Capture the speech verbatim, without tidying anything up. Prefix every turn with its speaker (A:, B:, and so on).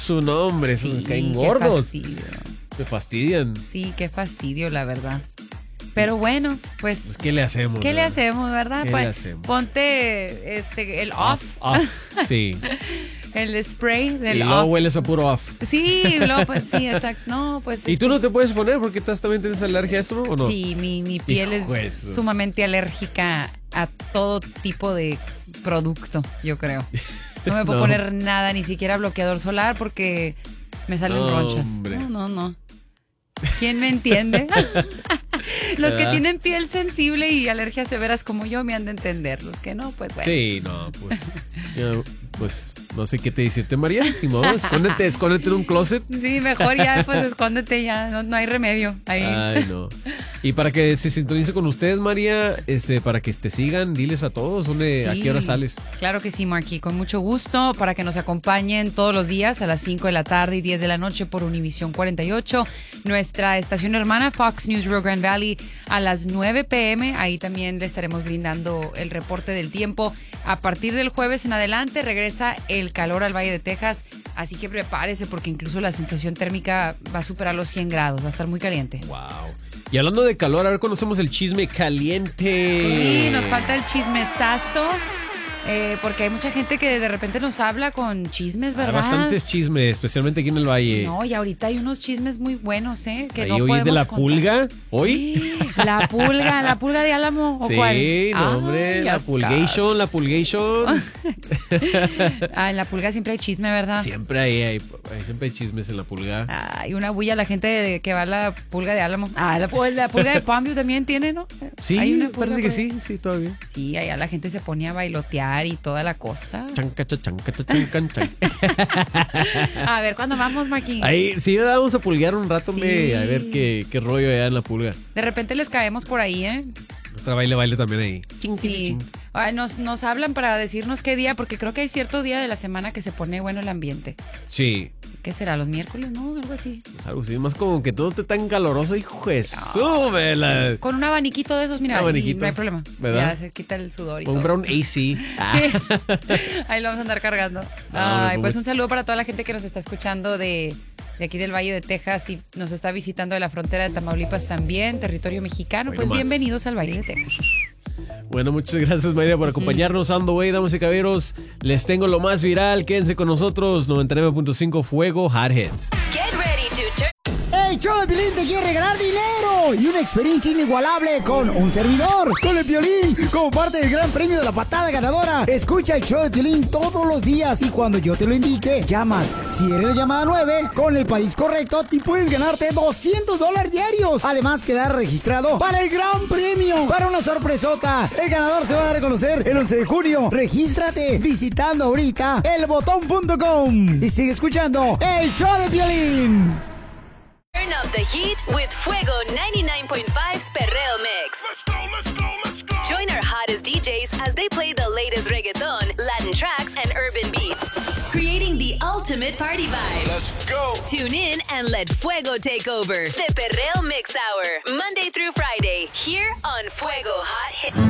A: su nombre,
B: Sí,
A: esos caen
B: qué
A: gordos.
B: fastidio.
A: Te fastidian.
B: Sí, qué fastidio, la verdad. Pero bueno, pues,
A: Pues, ¿qué le hacemos?
B: ¿qué le
A: verdad?
B: hacemos, verdad?
A: ¿Qué
B: Pues,
A: le hacemos?
B: ponte este, el off,
A: Off, sí.
B: el spray del
A: Y luego
B: off.
A: hueles a puro off.
B: Sí, luego, pues, sí, exacto. No, pues.
A: ¿Y
B: es
A: tú
B: que-
A: no te puedes poner porque estás, también tienes alergia a eso, o no?
B: Sí, mi, mi piel
A: Hijo
B: es
A: eso.
B: sumamente alérgica a todo tipo de producto, yo creo. No me puedo
A: No.
B: poner nada, ni siquiera bloqueador solar porque me salen
A: No,
B: ronchas.
A: hombre.
B: No, no, no. ¿Quién me entiende? Los que
A: Ah.
B: tienen piel sensible y alergias severas como yo me han de entender. Los que no, pues bueno.
A: Sí, no, pues. yo, pues no sé qué te decirte, María. Ni modo, escóndete, escóndete en un closet.
B: Sí, mejor ya, pues escóndete ya. No, no hay remedio ahí.
A: Ay, no. Y para que se sintonice con ustedes, María, este, para que te sigan, diles a todos dónde, a
B: Sí,
A: qué hora sales.
B: Claro que sí, Marky, con mucho gusto para que nos acompañen todos los días a las cinco de la tarde y diez de la noche por Univisión cuarenta y ocho. Nuestra estación hermana Fox News Rio Grande Valley a las nueve pm. Ahí también le estaremos brindando el reporte del tiempo. A partir del jueves en adelante regresa el calor al Valle de Texas, así que prepárese porque incluso la sensación térmica va a superar los cien grados, va a estar muy caliente.
A: Wow. Y hablando de calor, a ver, conocemos el chisme caliente.
B: Sí, nos falta el chismesazo. Eh, porque hay mucha gente que de repente nos habla con chismes,
A: Hay
B: ¿verdad?
A: bastantes chismes, especialmente aquí en el Valle.
B: No, y ahorita hay unos chismes muy buenos, ¿eh? Que
A: Ahí
B: no
A: hoy
B: podemos
A: de la
B: contar.
A: pulga, hoy.
B: Sí, la pulga, la pulga de Álamo, ¿o
A: Sí,
B: cuál?
A: no,
B: Ay,
A: hombre, la
B: las
A: pulgation, la
B: cas-
A: pulgation.
B: Ah, en la pulga siempre hay chisme, ¿verdad?
A: Siempre hay, hay, hay- siempre hay chismes en la pulga.
B: Hay una bulla la gente de- que va a la pulga de Álamo. Ah, la, pu- la pulga de Palmview también tiene, ¿no?
A: Sí,
B: Hay una pulga
A: parece que
B: por
A: sí, sí, todavía.
B: Sí, allá la gente se ponía a bailotear y toda la cosa.
A: Chanca, cha, chanca, cha, chancan, chan.
B: A ver, ¿cuándo vamos, Marquín?
A: Ahí sí, vamos a pulguear un rato,
B: Sí.
A: hombre, a ver qué, qué rollo hay en la pulga.
B: De repente les caemos por ahí, ¿eh?
A: Otra baile, baile también ahí.
B: Sí. Ay, nos, nos hablan para decirnos qué día, porque creo que hay cierto día de la semana que se pone bueno el ambiente.
A: Sí,
B: ¿Qué será? ¿Los miércoles? ¿No? Algo así.
A: pues algo así, más como que todo esté tan caloroso, hijo de su, vela.
B: Con un abaniquito de esos, mira,
A: Un
B: y
A: abaniquito,
B: no hay problema.
A: ¿verdad?
B: Ya se quita el sudor y todo.
A: Compra un A C. Ah.
B: Sí. Ahí lo vamos a andar cargando.
A: Ah,
B: Ay,
A: me
B: pues
A: pongo-
B: un saludo para toda la gente que nos está escuchando de, de aquí del Valle de Texas y nos está visitando de la frontera de Tamaulipas también, territorio mexicano.
A: Hoy
B: Pues
A: nomás.
B: bienvenidos al Valle de Texas.
A: Bueno, muchas gracias, María, por acompañarnos. Ando, güey, damas y caballeros. Les tengo lo más viral. Quédense con nosotros. noventa y nueve punto cinco Fuego Hardheads.
C: Get ready to turn.
D: El show de Piolín te quiere regalar dinero y una experiencia inigualable con un servidor, con el Piolín, como parte del gran premio de la patada ganadora. Escucha el show de Piolín todos los días y cuando yo te lo indique, llamas. Si eres la llamada nueve, con el país correcto, y puedes ganarte doscientos dólares diarios. Además, quedar registrado para el gran premio, para una sorpresota. El ganador se va a dar a conocer el once de junio. Regístrate visitando ahorita el botón punto com y sigue escuchando el show de Piolín.
C: Turn up the heat with Fuego ninety-nine point five's Perreo Mix.
E: Let's go, let's go, let's go.
C: Join our hottest D Js as they play the latest reggaeton, Latin tracks, and urban beats, creating the ultimate party vibe.
E: Let's go.
C: Tune in and let Fuego take over. The Perreo Mix Hour, Monday through Friday, here on Fuego Hot Hit.